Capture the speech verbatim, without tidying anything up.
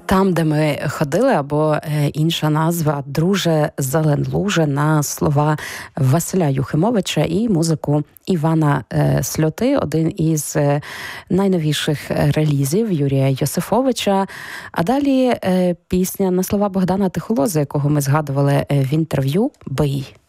Там, де ми ходили, або інша назва «Друже Зеленлуже» на слова Василя Юхимовича і музику Івана Сльоти, один із найновіших релізів Юрія Йосифовича. А далі пісня на слова Богдана Тихолози, якого ми згадували в інтерв'ю «Бий».